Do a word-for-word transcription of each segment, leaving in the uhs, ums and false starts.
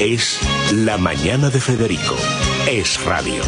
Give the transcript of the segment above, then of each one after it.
Es La Mañana de Federico. Es radio.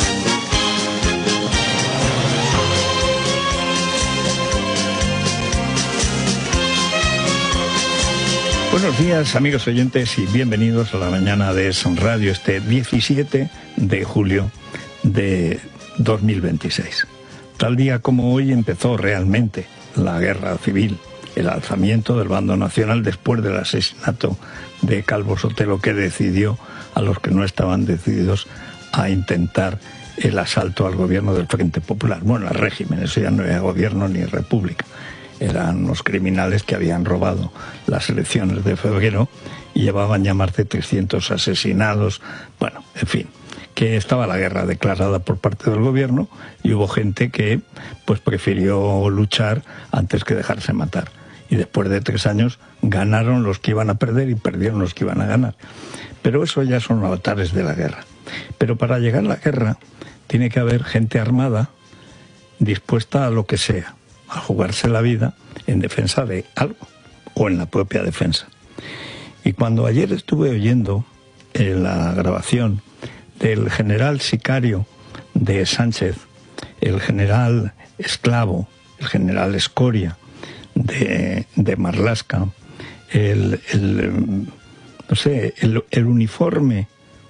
Buenos días, amigos oyentes, y bienvenidos a La Mañana de Es Radio, este diecisiete de julio de dos mil veintiséis. Tal día como hoy empezó realmente la guerra civil, el alzamiento del bando nacional después del asesinato de Calvo Sotelo, que decidió a los que no estaban decididos a intentar el asalto al gobierno del Frente Popular. Bueno, al régimen, eso ya no era gobierno ni república. Eran los criminales que habían robado las elecciones de febrero y llevaban ya más de trescientos asesinados. Bueno, en fin, que estaba la guerra declarada por parte del gobierno y hubo gente que pues prefirió luchar antes que dejarse matar. Y después de tres años ganaron los que iban a perder y perdieron los que iban a ganar. Pero eso ya son avatares de la guerra. Pero para llegar a la guerra tiene que haber gente armada dispuesta a lo que sea, a jugarse la vida en defensa de algo o en la propia defensa. Y cuando ayer estuve oyendo en la grabación del general sicario de Sánchez, el general Esclavo, el general Escoria de, de Marlaska, el, el, no sé, el, el uniforme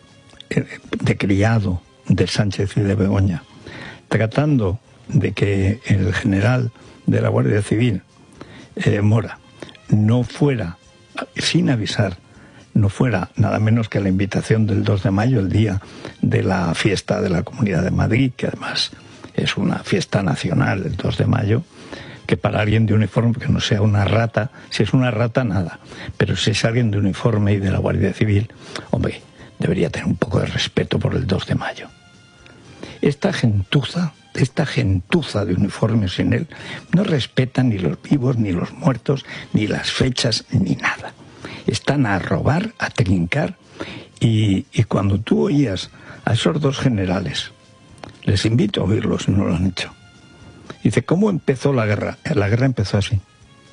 de criado de Sánchez y de Begoña, tratando de que el general de la Guardia Civil, eh, Mora, no fuera, sin avisar, no fuera nada menos que la invitación del dos de mayo, el día de la fiesta de la Comunidad de Madrid, que además es una fiesta nacional, el dos de mayo, que para alguien de uniforme, que no sea una rata, si es una rata, nada, pero si es alguien de uniforme y de la Guardia Civil, hombre, debería tener un poco de respeto por el dos de mayo. Esta gentuza, esta gentuza de uniformes sin él, no respetan ni los vivos, ni los muertos, ni las fechas, ni nada. Están a robar, a trincar, y, y cuando tú oías a esos dos generales, les invito a oírlos si no lo han hecho. Dice, ¿cómo empezó la guerra? La guerra empezó así.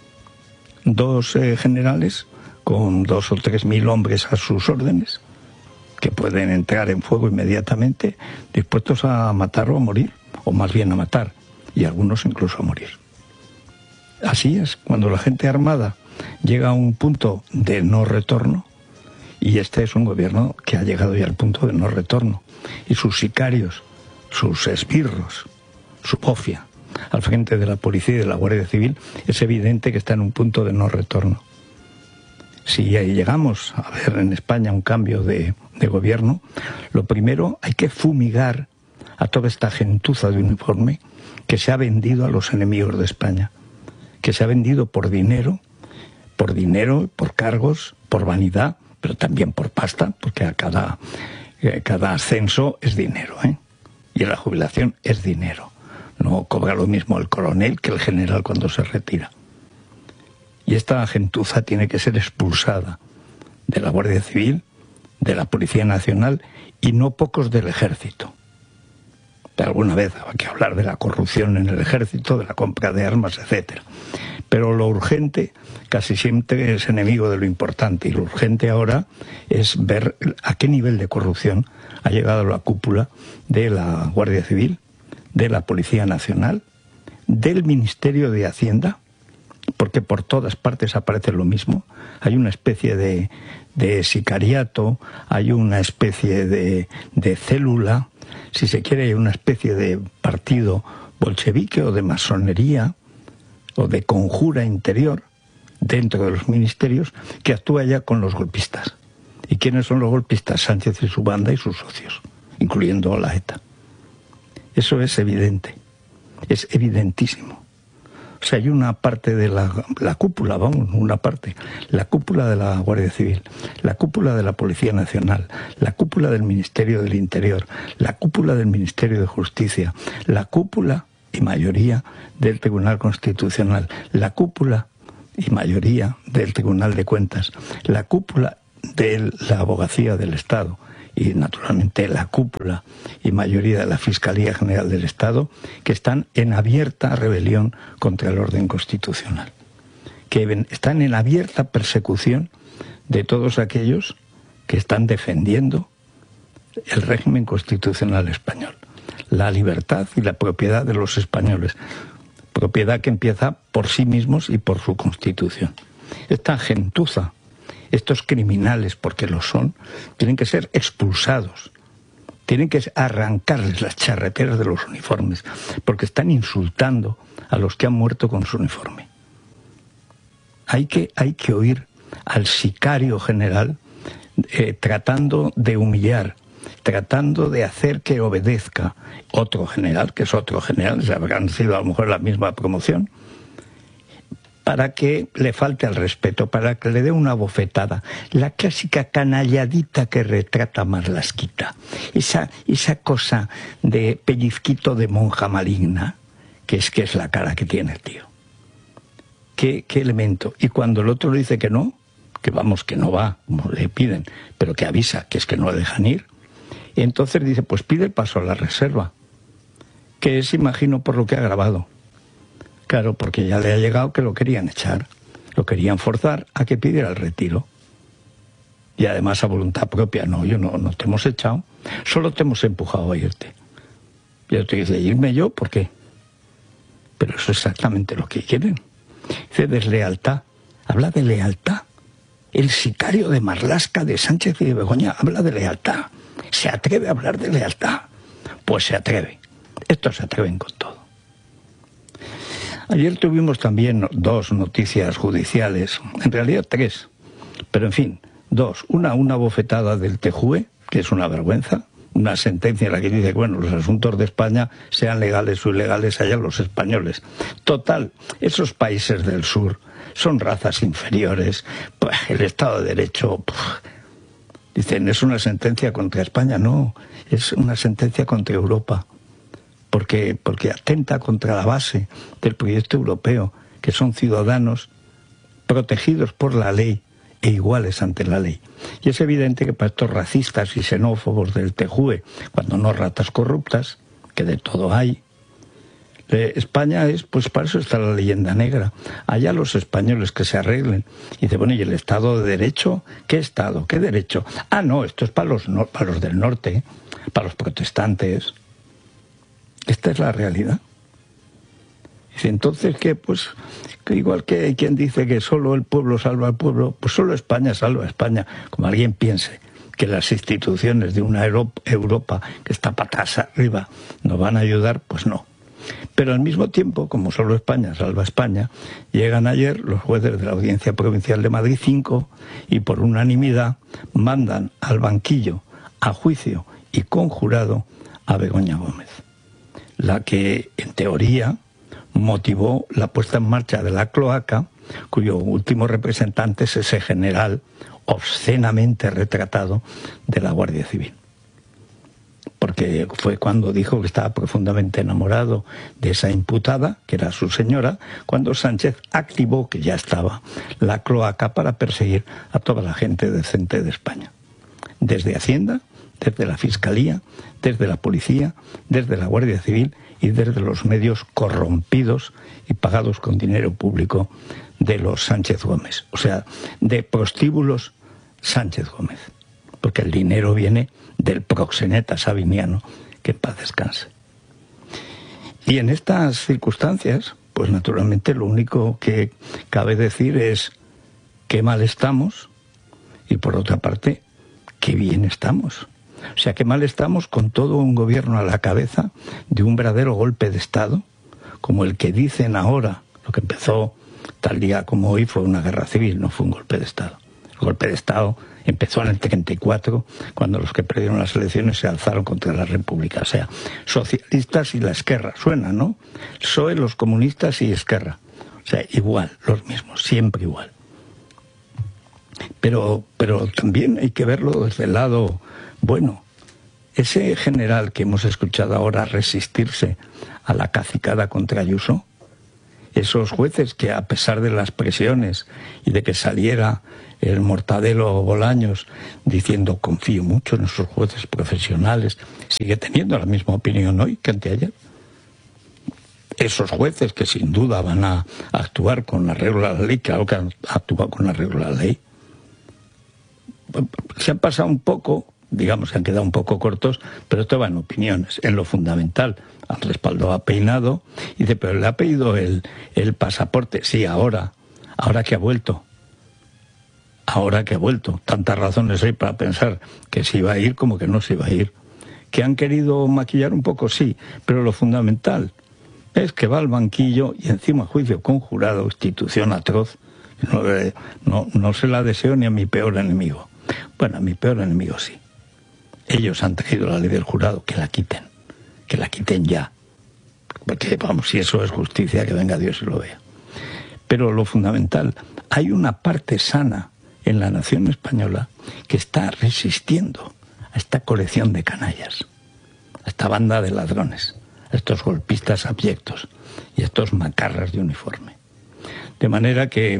Dos eh, generales con dos o tres mil hombres a sus órdenes, que pueden entrar en fuego inmediatamente, dispuestos a matar o a morir, o más bien a matar, y algunos incluso a morir. Así es, cuando la gente armada llega a un punto de no retorno, y este es un gobierno que ha llegado ya al punto de no retorno, y sus sicarios, sus esbirros, su bofia, al frente de la policía y de la Guardia Civil, es evidente que está en un punto de no retorno. Si llegamos a ver en España un cambio de, de gobierno, lo primero hay que fumigar a toda esta gentuza de uniforme que se ha vendido a los enemigos de España, que se ha vendido por dinero, por dinero, por cargos, por vanidad, pero también por pasta, porque a cada, eh, cada ascenso es dinero, ¿eh? Y la jubilación es dinero. No cobra lo mismo el coronel que el general cuando se retira. Y esta gentuza tiene que ser expulsada de la Guardia Civil, de la Policía Nacional y no pocos del Ejército. De alguna vez hay que hablar de la corrupción en el Ejército, de la compra de armas, etcétera. Pero lo urgente casi siempre es enemigo de lo importante, y lo urgente ahora es ver a qué nivel de corrupción ha llegado la cúpula de la Guardia Civil, de la Policía Nacional, del Ministerio de Hacienda, porque por todas partes aparece lo mismo. Hay una especie de, de sicariato, hay una especie de, de célula, si se quiere, hay una especie de partido bolchevique o de masonería o de conjura interior dentro de los ministerios que actúa ya con los golpistas. ¿Y quiénes son los golpistas? Sánchez y su banda y sus socios, incluyendo la ETA. Eso es evidente, es evidentísimo. O sea, hay una parte de la, la cúpula, vamos, una parte, la cúpula de la Guardia Civil, la cúpula de la Policía Nacional, la cúpula del Ministerio del Interior, la cúpula del Ministerio de Justicia, la cúpula y mayoría del Tribunal Constitucional, la cúpula y mayoría del Tribunal de Cuentas, la cúpula de la Abogacía del Estado, y naturalmente la cúpula y mayoría de la Fiscalía General del Estado, que están en abierta rebelión contra el orden constitucional, que están en abierta persecución de todos aquellos que están defendiendo el régimen constitucional español, la libertad y la propiedad de los españoles, propiedad que empieza por sí mismos y por su Constitución. Esta gentuza, estos criminales, porque lo son, tienen que ser expulsados, tienen que arrancarles las charreteras de los uniformes, porque están insultando a los que han muerto con su uniforme. Hay que, hay que oír al sicario general eh, tratando de humillar, tratando de hacer que obedezca otro general, que es otro general, se habrán sido a lo mejor la misma promoción, para que le falte al respeto, para que le dé una bofetada, la clásica canalladita que retrata Marlasquita, esa, esa cosa de pellizquito de monja maligna, que es que es la cara que tiene el tío. ¿Qué, qué elemento? Y cuando el otro le dice que no, que vamos, que no va, como le piden, pero que avisa que es que no le dejan ir, y entonces dice, pues pide paso a la reserva, que es, imagino, por lo que ha grabado. Claro, porque ya le ha llegado que lo querían echar, lo querían forzar a que pidiera el retiro. Y además a voluntad propia, no, yo no, no te hemos echado, solo te hemos empujado a irte. Y él te dice, ¿irme yo? ¿Por qué? Pero eso es exactamente lo que quieren. Dice deslealtad, habla de lealtad. El sicario de Marlaska, de Sánchez y de Begoña, habla de lealtad. ¿Se atreve a hablar de lealtad? Pues se atreve. Estos se atreven con todo. Ayer tuvimos también dos noticias judiciales, en realidad tres, pero en fin, dos. Una, una bofetada del T J U E, que es una vergüenza, una sentencia en la que dice que, bueno, los asuntos de España, sean legales o ilegales, allá los españoles. Total, esos países del sur son razas inferiores, pues el Estado de Derecho, pues, dicen, es una sentencia contra España. No, es una sentencia contra Europa. Porque, porque atenta contra la base del proyecto europeo, que son ciudadanos protegidos por la ley e iguales ante la ley. Y es evidente que para estos racistas y xenófobos del T J U E, cuando no ratas corruptas, que de todo hay, eh, España es, pues para eso está la leyenda negra. Allá los españoles que se arreglen. Y dice, bueno, ¿y el Estado de Derecho? ¿Qué Estado? ¿Qué derecho? Ah, no, esto es para los, no, para los del norte, para los protestantes. Esta es la realidad. Y entonces, ¿qué? Pues que igual que hay quien dice que solo el pueblo salva al pueblo, pues solo España salva a España. Como alguien piense que las instituciones de una Europa que está patas arriba nos van a ayudar, pues no. Pero al mismo tiempo, como solo España salva a España, llegan ayer los jueces de la Audiencia Provincial de Madrid cinco y por unanimidad mandan al banquillo, a juicio y conjurado a Begoña Gómez, la que, en teoría, motivó la puesta en marcha de la cloaca, cuyo último representante es ese general obscenamente retratado de la Guardia Civil. Porque fue cuando dijo que estaba profundamente enamorado de esa imputada, que era su señora, cuando Sánchez activó, que ya estaba, la cloaca para perseguir a toda la gente decente de España. Desde Hacienda, desde la Fiscalía, desde la Policía, desde la Guardia Civil y desde los medios corrompidos y pagados con dinero público de los Sánchez Gómez. O sea, de prostíbulos Sánchez Gómez. Porque el dinero viene del proxeneta sabiniano, que en paz descanse. Y en estas circunstancias, pues naturalmente lo único que cabe decir es qué mal estamos y por otra parte, qué bien estamos. O sea, qué mal estamos con todo un gobierno a la cabeza de un verdadero golpe de Estado, como el que dicen ahora, lo que empezó tal día como hoy fue una guerra civil, no fue un golpe de Estado. El golpe de Estado empezó en el treinta y cuatro, cuando los que perdieron las elecciones se alzaron contra la República. O sea, socialistas y la Esquerra, suena, ¿no? P S O E, los comunistas y Esquerra. O sea, igual, los mismos, siempre igual. Pero, pero también hay que verlo desde el lado bueno. Ese general que hemos escuchado ahora resistirse a la cacicada contra Ayuso, esos jueces que a pesar de las presiones y de que saliera el Mortadelo Bolaños diciendo confío mucho en esos jueces profesionales, sigue teniendo la misma opinión hoy que anteayer. Esos jueces que sin duda van a actuar con arreglo a la ley, claro que han actuado con arreglo a la ley, se han pasado un poco, digamos, se han quedado un poco cortos, pero esto va en opiniones, en lo fundamental. Al respaldo ha peinado, y dice, pero le ha pedido el, el pasaporte. Sí, ahora, ahora que ha vuelto. Ahora que ha vuelto. Tantas razones hay para pensar que se iba a ir como que no se iba a ir. ¿Que han querido maquillar un poco? Sí, pero lo fundamental es que va al banquillo y encima juicio conjurado, institución atroz. No, no, no se la deseo ni a mi peor enemigo. Bueno, a mi peor enemigo sí. Ellos han traído la ley del jurado, que la quiten. Que la quiten ya. Porque, vamos, si eso es justicia, que venga Dios y lo vea. Pero lo fundamental, hay una parte sana en la nación española que está resistiendo a esta colección de canallas, a esta banda de ladrones, a estos golpistas abyectos y a estos macarras de uniforme. De manera que,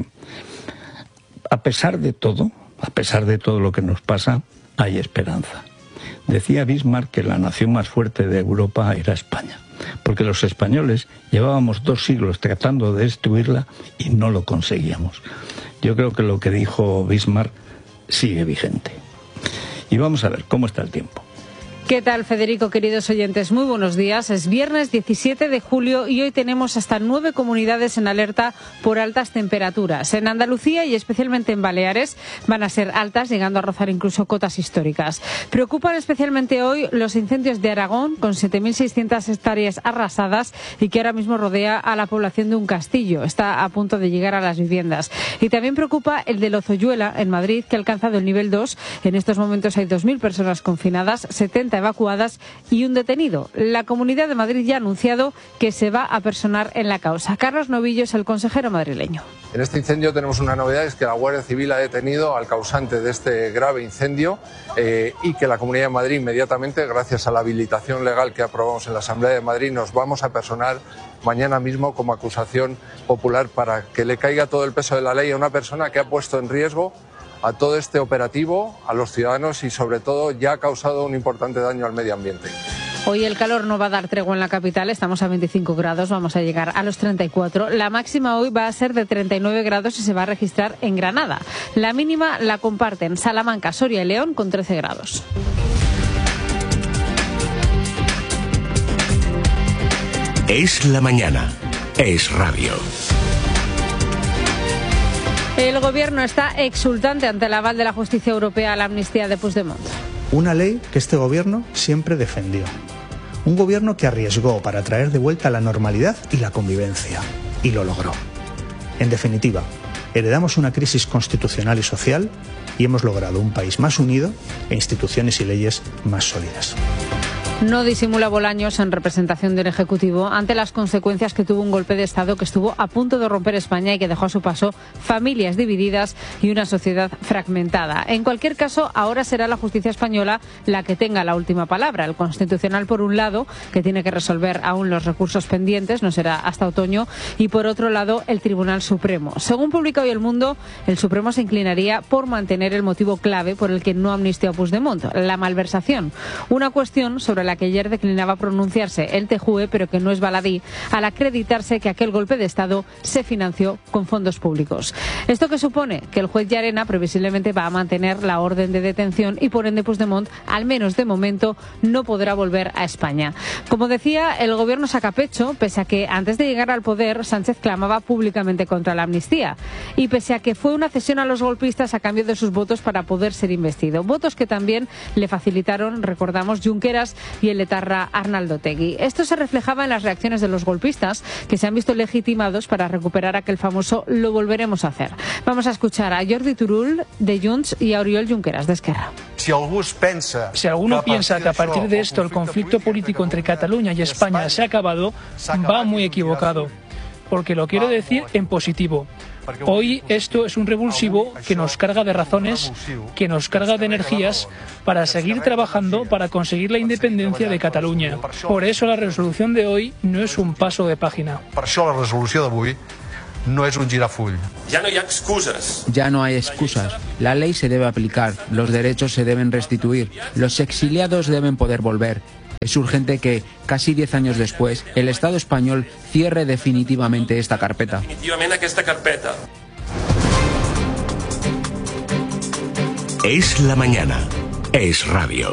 a pesar de todo, a pesar de todo lo que nos pasa, hay esperanza. Decía Bismarck que la nación más fuerte de Europa era España, porque los españoles llevábamos dos siglos tratando de destruirla y no lo conseguíamos. Yo creo que lo que dijo Bismarck sigue vigente. Y vamos a ver cómo está el tiempo. ¿Qué tal, Federico, queridos oyentes? Muy buenos días. Es viernes diecisiete de julio y hoy tenemos hasta nueve comunidades en alerta por altas temperaturas. En Andalucía y especialmente en Baleares van a ser altas, llegando a rozar incluso cotas históricas. Preocupan especialmente hoy los incendios de Aragón, con siete mil seiscientas hectáreas arrasadas y que ahora mismo rodea a la población de un castillo. Está a punto de llegar a las viviendas. Y también preocupa el de Lozoyuela, en Madrid, que ha alcanzado el nivel dos. En estos momentos hay dos mil personas confinadas, setenta evacuadas y un detenido. La Comunidad de Madrid ya ha anunciado que se va a personar en la causa. Carlos Novillo es el consejero madrileño. En este incendio tenemos una novedad, es que la Guardia Civil ha detenido al causante de este grave incendio eh, y que la Comunidad de Madrid inmediatamente, gracias a la habilitación legal que aprobamos en la Asamblea de Madrid, nos vamos a personar mañana mismo como acusación popular para que le caiga todo el peso de la ley a una persona que ha puesto en riesgo a todo este operativo, a los ciudadanos y sobre todo ya ha causado un importante daño al medio ambiente. Hoy el calor no va a dar tregua en la capital, estamos a veinticinco grados, vamos a llegar a los treinta y cuatro. La máxima hoy va a ser de treinta y nueve grados y se va a registrar en Granada. La mínima la comparten Salamanca, Soria y León con trece grados. Es la mañana, es radio. El Gobierno está exultante ante el aval de la justicia europea a la amnistía de Puigdemont. Una ley que este Gobierno siempre defendió. Un Gobierno que arriesgó para traer de vuelta la normalidad y la convivencia. Y lo logró. En definitiva, heredamos una crisis constitucional y social y hemos logrado un país más unido e instituciones y leyes más sólidas. No disimula Bolaños en representación del Ejecutivo ante las consecuencias que tuvo un golpe de Estado que estuvo a punto de romper España y que dejó a su paso familias divididas y una sociedad fragmentada. En cualquier caso, ahora será la justicia española la que tenga la última palabra. El Constitucional, por un lado, que tiene que resolver aún los recursos pendientes, no será hasta otoño, y por otro lado, el Tribunal Supremo. Según publica hoy El Mundo, el Supremo se inclinaría por mantener el motivo clave por el que no amnistió a Puigdemont, la malversación. Una cuestión sobre la que ayer declinaba pronunciarse el T J U E, pero que no es baladí, al acreditarse que aquel golpe de Estado se financió con fondos públicos. ¿Esto qué supone? Que el juez Llarena previsiblemente va a mantener la orden de detención y por ende Puigdemont, al menos de momento, no podrá volver a España. Como decía, el Gobierno saca pecho, pese a que antes de llegar al poder Sánchez clamaba públicamente contra la amnistía y pese a que fue una cesión a los golpistas a cambio de sus votos para poder ser investido. Votos que también le facilitaron, recordamos, Junqueras y el etarra Arnaldo Otegi. Esto se reflejaba en las reacciones de los golpistas, que se han visto legitimados para recuperar aquel famoso "lo volveremos a hacer". Vamos a escuchar a Jordi Turull, de Junts, y a Oriol Junqueras, de Esquerra. Si alguno piensa que a partir de esto el conflicto político entre Cataluña y España se ha acabado, va muy equivocado, porque lo quiero decir en positivo. Hoy esto es un revulsivo que nos carga de razones, que nos carga de energías para seguir trabajando para conseguir la independencia de Cataluña. Por eso la resolución de hoy no es un paso de página. Per això la resolució d'avui no es un girafull. Ya no hay excusas. Ya no hay excusas. La ley se debe aplicar, los derechos se deben restituir, los exiliados deben poder volver. Es urgente que, casi diez años después, el Estado español cierre definitivamente esta carpeta. Definitivamente esta carpeta. Es la mañana. Es radio.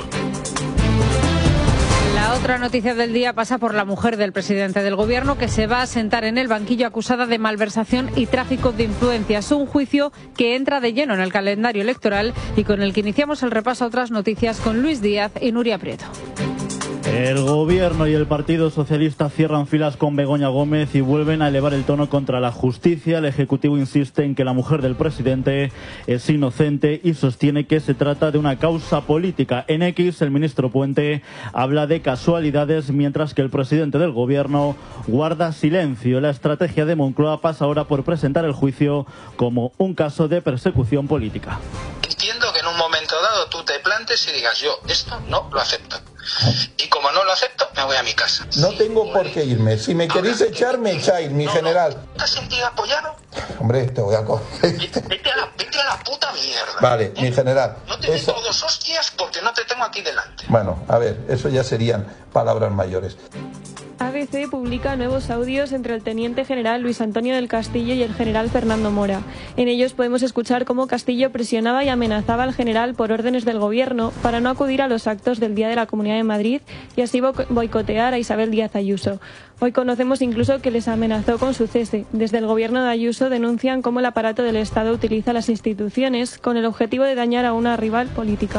La otra noticia del día pasa por la mujer del presidente del gobierno, que se va a sentar en el banquillo acusada de malversación y tráfico de influencias. Un juicio que entra de lleno en el calendario electoral y con el que iniciamos el repaso a otras noticias con Luis Díaz y Nuria Prieto. El Gobierno y el Partido Socialista cierran filas con Begoña Gómez y vuelven a elevar el tono contra la justicia. El Ejecutivo insiste en que la mujer del presidente es inocente y sostiene que se trata de una causa política. En X, el ministro Puente habla de casualidades, mientras que el presidente del Gobierno guarda silencio. La estrategia de Moncloa pasa ahora por presentar el juicio como un caso de persecución política. Entiendo que en un momento dado tú te plantes y digas, yo esto no lo acepto. Y como no lo acepto, me voy a mi casa. No tengo por qué irme. Si me queréis echar, me echáis, mi no, general. No. ¿Te has sentido apoyado? Hombre, te voy a coger. Vete, vete, a la, vete a la puta mierda. Vale, ¿eh? Mi general. No te eso... meto dos hostias porque no te tengo aquí delante. Bueno, a ver, eso ya serían palabras mayores. A B C publica nuevos audios entre el teniente general Luis Antonio del Castillo y el general Fernando Mora. En ellos podemos escuchar cómo Castillo presionaba y amenazaba al general por órdenes del gobierno para no acudir a los actos del Día de la Comunidad de Madrid y así boicotear a Isabel Díaz Ayuso. Hoy conocemos incluso que les amenazó con su cese. Desde el gobierno de Ayuso denuncian cómo el aparato del Estado utiliza las instituciones con el objetivo de dañar a una rival política.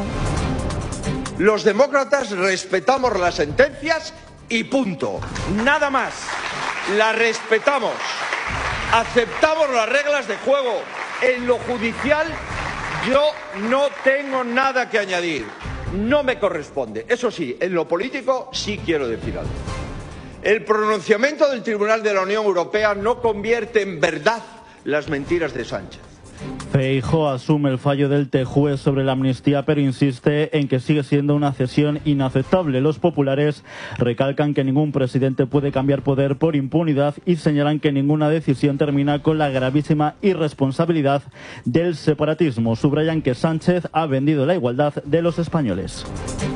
Los demócratas respetamos las sentencias y punto. Nada más. La respetamos. Aceptamos las reglas de juego. En lo judicial yo no tengo nada que añadir. No me corresponde. Eso sí, en lo político sí quiero decir algo. El pronunciamiento del Tribunal de la Unión Europea no convierte en verdad las mentiras de Sánchez. Feijóo asume el fallo del T J U E sobre la amnistía, pero insiste en que sigue siendo una cesión inaceptable. Los populares recalcan que ningún presidente puede cambiar poder por impunidad y señalan que ninguna decisión termina con la gravísima irresponsabilidad del separatismo. Subrayan que Sánchez ha vendido la igualdad de los españoles.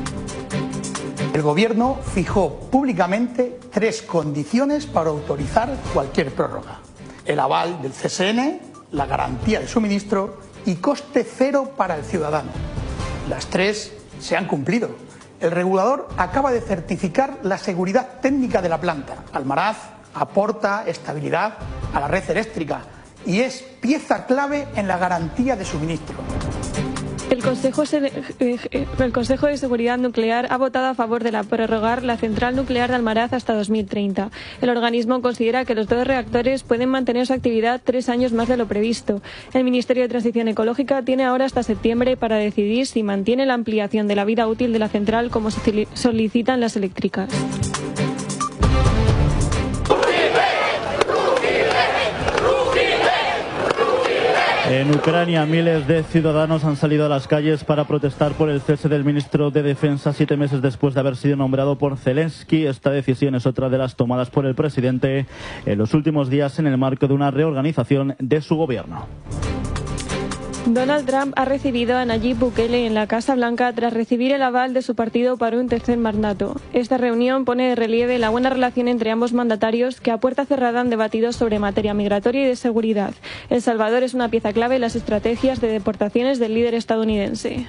El Gobierno fijó públicamente tres condiciones para autorizar cualquier prórroga: el aval del C S N, la garantía de suministro y coste cero para el ciudadano. Las tres se han cumplido. El regulador acaba de certificar la seguridad técnica de la planta. Almaraz aporta estabilidad a la red eléctrica y es pieza clave en la garantía de suministro. El Consejo, el Consejo de Seguridad Nuclear ha votado a favor de la prorrogar la central nuclear de Almaraz hasta dos mil treinta. El organismo considera que los dos reactores pueden mantener su actividad tres años más de lo previsto. El Ministerio de Transición Ecológica tiene ahora hasta septiembre para decidir si mantiene la ampliación de la vida útil de la central como solicitan las eléctricas. En Ucrania, miles de ciudadanos han salido a las calles para protestar por el cese del ministro de Defensa siete meses después de haber sido nombrado por Zelensky. Esta decisión es otra de las tomadas por el presidente en los últimos días en el marco de una reorganización de su gobierno. Donald Trump ha recibido a Nayib Bukele en la Casa Blanca tras recibir el aval de su partido para un tercer mandato. Esta reunión pone de relieve la buena relación entre ambos mandatarios, que a puerta cerrada han debatido sobre materia migratoria y de seguridad. El Salvador es una pieza clave en las estrategias de deportaciones del líder estadounidense.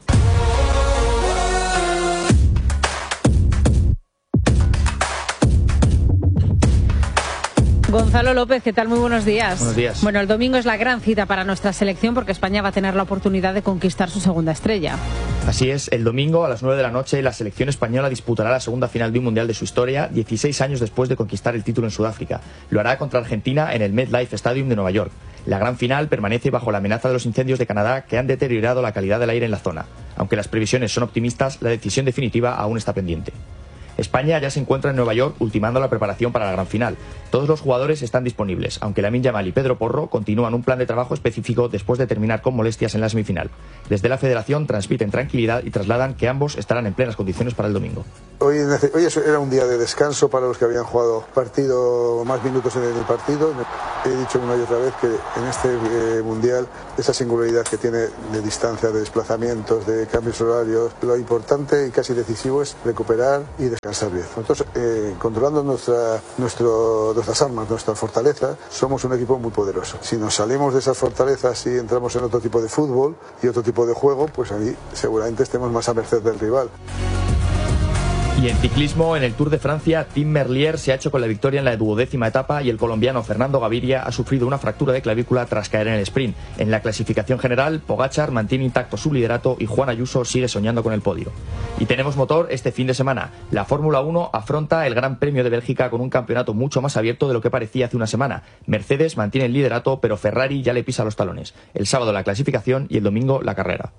Gonzalo López, ¿qué tal? Muy buenos días. Buenos días. Bueno, el domingo es la gran cita para nuestra selección porque España va a tener la oportunidad de conquistar su segunda estrella. Así es, el domingo a las nueve de la noche la selección española disputará la segunda final de un mundial de su historia, dieciséis años después de conquistar el título en Sudáfrica. Lo hará contra Argentina en el MetLife Stadium de Nueva York. La gran final permanece bajo la amenaza de los incendios de Canadá que han deteriorado la calidad del aire en la zona. Aunque las previsiones son optimistas, la decisión definitiva aún está pendiente. España ya se encuentra en Nueva York ultimando la preparación para la gran final. Todos los jugadores están disponibles, aunque Lamine Yamal y Pedro Porro continúan un plan de trabajo específico después de terminar con molestias en la semifinal. Desde la Federación transmiten tranquilidad y trasladan que ambos estarán en plenas condiciones para el domingo. Hoy, hoy era un día de descanso para los que habían jugado partido, más minutos en el partido. He dicho una y otra vez que en este eh, Mundial, esa singularidad que tiene de distancia, de desplazamientos, de cambios horarios, lo importante y casi decisivo es recuperar y descansar bien. Nosotros, eh, controlando nuestra, nuestro, nuestras armas, nuestra fortaleza, somos un equipo muy poderoso. Si nos salimos de esas fortalezas y entramos en otro tipo de fútbol y otro tipo de juego, pues ahí seguramente estemos más a merced del rival. Y en ciclismo, en el Tour de Francia, Tim Merlier se ha hecho con la victoria en la duodécima etapa y el colombiano Fernando Gaviria ha sufrido una fractura de clavícula tras caer en el sprint. En la clasificación general, Pogačar mantiene intacto su liderato y Juan Ayuso sigue soñando con el podio. Y tenemos motor este fin de semana. La Fórmula uno afronta el Gran Premio de Bélgica con un campeonato mucho más abierto de lo que parecía hace una semana. Mercedes mantiene el liderato, pero Ferrari ya le pisa los talones. El sábado la clasificación y el domingo la carrera.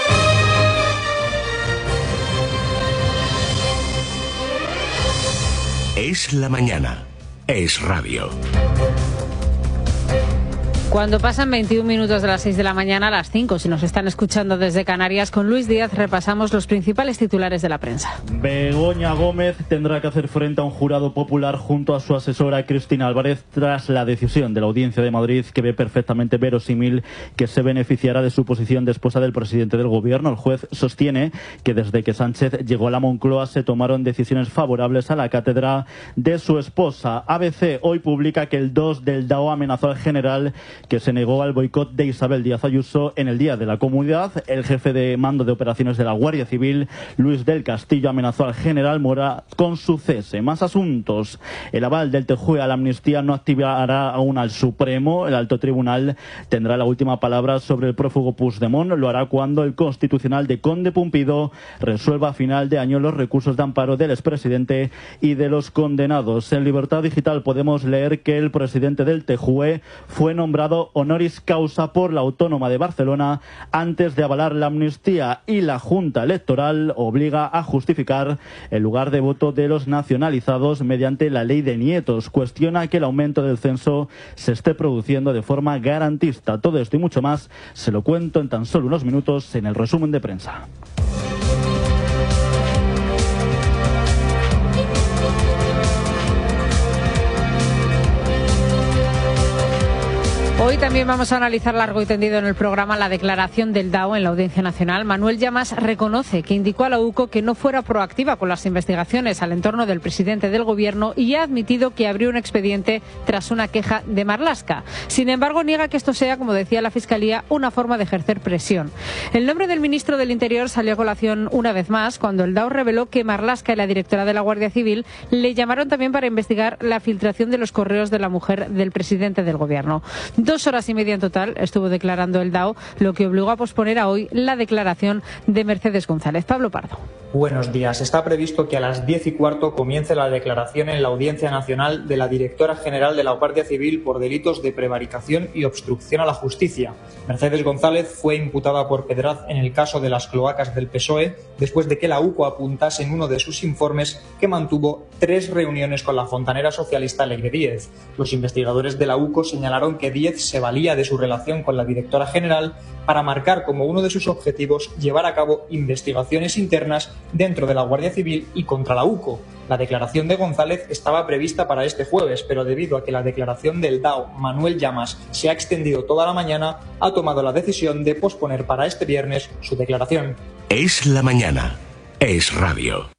Es la mañana. Es radio. Cuando pasan veintiún minutos de las seis de la mañana a las cinco, si nos están escuchando desde Canarias, con Luis Díaz repasamos los principales titulares de la prensa. Begoña Gómez tendrá que hacer frente a un jurado popular junto a su asesora Cristina Álvarez tras la decisión de la Audiencia de Madrid, que ve perfectamente verosímil que se beneficiará de su posición de esposa del presidente del gobierno. El juez sostiene que desde que Sánchez llegó a la Moncloa se tomaron decisiones favorables a la cátedra de su esposa. A B C hoy publica que el dos del D A O amenazó al general que se negó al boicot de Isabel Díaz Ayuso en el Día de la Comunidad. El jefe de mando de operaciones de la Guardia Civil, Luis del Castillo, amenazó al general Mora con su cese. Más asuntos. El aval del T J U E a la amnistía no activará aún al Supremo. El alto tribunal tendrá la última palabra sobre el prófugo Puigdemont. Lo hará cuando el Constitucional de Conde Pumpido resuelva a final de año los recursos de amparo del expresidente y de los condenados. En Libertad Digital podemos leer que el presidente del T J U E fue nombrado honoris causa por la Autónoma de Barcelona antes de avalar la amnistía, y la Junta Electoral obliga a justificar el lugar de voto de los nacionalizados mediante la ley de nietos. Cuestiona que el aumento del censo se esté produciendo de forma garantista. Todo esto y mucho más se lo cuento en tan solo unos minutos en el resumen de prensa. Hoy también vamos a analizar largo y tendido en el programa la declaración del D A O en la Audiencia Nacional. Manuel Llamas reconoce que indicó a la U C O que no fuera proactiva con las investigaciones al entorno del presidente del Gobierno y ha admitido que abrió un expediente tras una queja de Marlaska. Sin embargo, niega que esto sea, como decía la Fiscalía, una forma de ejercer presión. El nombre del ministro del Interior salió a colación una vez más cuando el D A O reveló que Marlaska y la directora de la Guardia Civil le llamaron también para investigar la filtración de los correos de la mujer del presidente del Gobierno. Dos horas y media en total estuvo declarando el D A O, lo que obligó a posponer a hoy la declaración de Mercedes González. Pablo Pardo. Buenos días. Está previsto que a las diez y cuarto comience la declaración en la Audiencia Nacional de la directora general de la Guardia Civil por delitos de prevaricación y obstrucción a la justicia. Mercedes González fue imputada por Pedraz en el caso de las cloacas del P S O E después de que la U C O apuntase en uno de sus informes que mantuvo tres reuniones con la fontanera socialista Alegre Díez. Los investigadores de la U C O señalaron que Díez se valía de su relación con la directora general para marcar como uno de sus objetivos llevar a cabo investigaciones internas dentro de la Guardia Civil y contra la U C O. La declaración de González estaba prevista para este jueves, pero debido a que la declaración del D A O, Manuel Llamas, se ha extendido toda la mañana, ha tomado la decisión de posponer para este viernes su declaración. Es la mañana. Es radio.